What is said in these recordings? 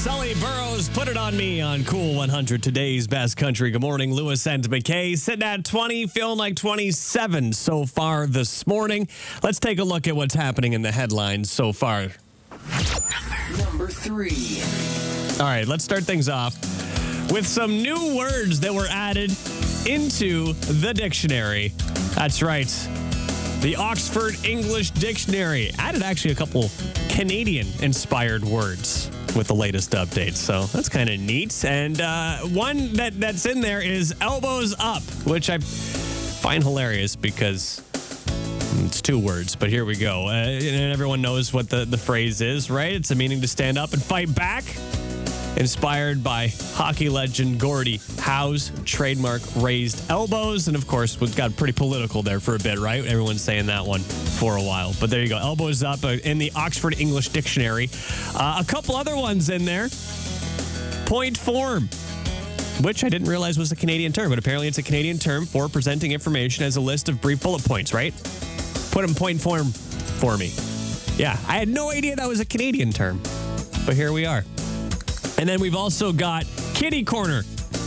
Sully Burrows, Put It On Me on Cool 100, today's best country. Good morning, Lewis and McKay. Sitting at 20, feeling like 27 so far this morning. Let's take a look at what's happening in the headlines so far. Number 3. All right, let's start things off with some new words that were added into the dictionary. That's right. The Oxford English Dictionary added actually a couple Canadian-inspired words with the latest update, so that's kind of neat. And one that's in there is elbows up, which I find hilarious because it's two words, but here we go. And everyone knows what the phrase is, right? It's a meaning to stand up and fight back. Inspired by hockey legend Gordie Howe's trademark raised elbows. And of course, we got pretty political there for a bit, right? Everyone's saying that one for a while. But there you go. Elbows up in the Oxford English Dictionary. A couple other ones in there. Point form, which I didn't realize was a Canadian term, but apparently it's a Canadian term for presenting information as a list of brief bullet points, right? Put in point form for me. Yeah, I had no idea that was a Canadian term, but here we are. And then we've also got Kitty Corner.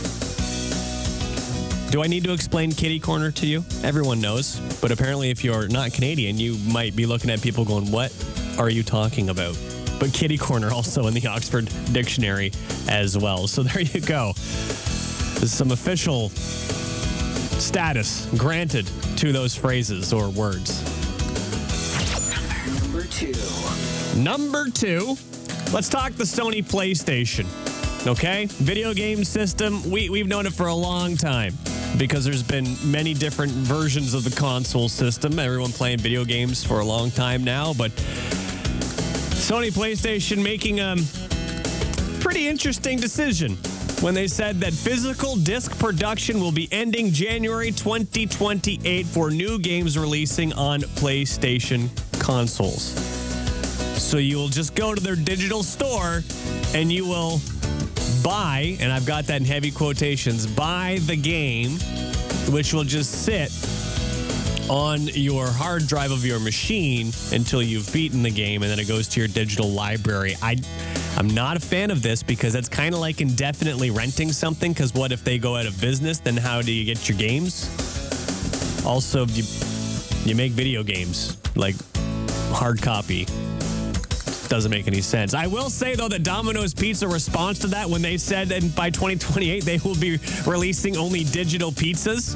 Do I need to explain Kitty Corner to you? Everyone knows. But apparently if you're not Canadian, you might be looking at people going, what are you talking about? But Kitty Corner also in the Oxford Dictionary as well. So there you go. There's some official status granted to those phrases or words. Number 2. Number 2. Let's talk the Sony PlayStation, okay? Video game system, we've known it for a long time because there's been many different versions of the console system. Everyone playing video games for a long time now, but Sony PlayStation making a pretty interesting decision when they said that physical disc production will be ending January 2028 for new games releasing on PlayStation consoles. So you will just go to their digital store and you will buy, and I've got that in heavy quotations, buy the game, which will just sit on your hard drive of your machine until you've beaten the game, and then it goes to your digital library. I'm not a fan of this because that's kind of like indefinitely renting something, because what if they go out of business? Then how do you get your games? Also, you make video games, like hard copy. Doesn't make any sense. I will say, though, that Domino's Pizza response to that when they said that by 2028 they will be releasing only digital pizzas.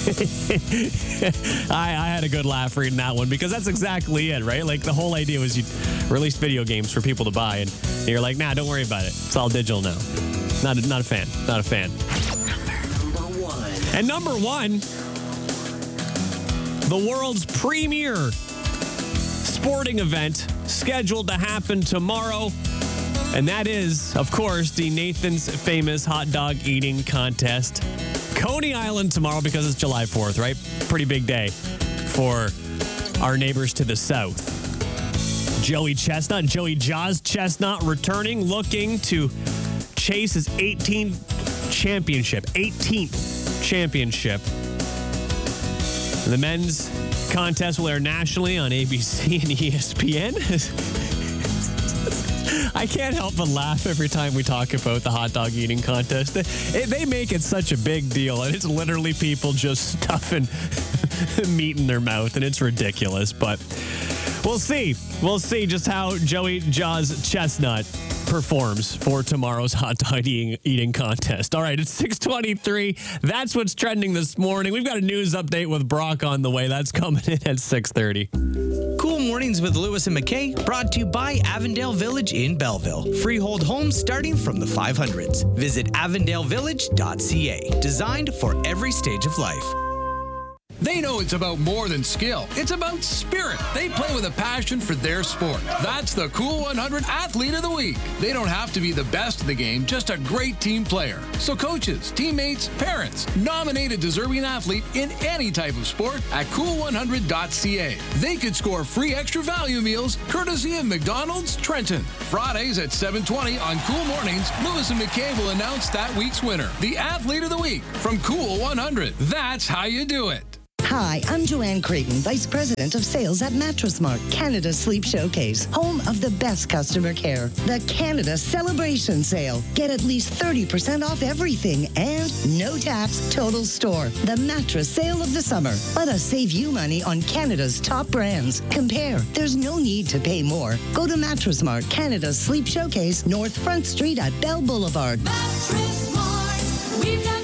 I had a good laugh reading that one because that's exactly it, right? Like the whole idea was you release video games for people to buy and you're like, nah, don't worry about it. It's all digital now. Not a fan. Not a fan. Number 1. And number 1, the world's premier sporting event scheduled to happen tomorrow, and that is, of course, the Nathan's Famous Hot Dog Eating Contest. Coney Island tomorrow because it's July 4th, right? Pretty big day for our neighbors to the south. Joey Jaws Chestnut returning, looking to chase his 18th championship. The men's contest will air nationally on ABC and ESPN. I can't help but laugh every time we talk about the hot dog eating contest. They make it such a big deal, and it's literally people just stuffing meat in their mouth, and it's ridiculous. But we'll see. We'll see just how Joey Jaws Chestnut performs for tomorrow's hot dog eating contest. All right, it's 6:23. That's what's trending this morning. We've got a news update with Brock on the way. That's coming in at 6:30. Cool Mornings with Lewis and McKay, brought to you by Avondale Village in Belleville. Freehold homes starting from the 500s. Visit avondalavillage.ca. Designed for every stage of life. They know it's about more than skill. It's about spirit. They play with a passion for their sport. That's the Cool 100 Athlete of the Week. They don't have to be the best in the game, just a great team player. So coaches, teammates, parents, nominate a deserving athlete in any type of sport at cool100.ca. They could score free extra value meals courtesy of McDonald's Trenton. Fridays at 7:20 on Cool Mornings, Lewis and McKay will announce that week's winner, the Athlete of the Week from Cool 100. That's how you do it. Hi, I'm Joanne Creighton, Vice President of Sales at Mattress Mart, Canada's Sleep Showcase, home of the best customer care. The Canada Celebration Sale. Get at least 30% off everything and no tax, total store. The mattress sale of the summer. Let us save you money on Canada's top brands. Compare. There's no need to pay more. Go to Mattress Mart, Canada's Sleep Showcase, North Front Street at Bell Boulevard. Mattress Mart. We've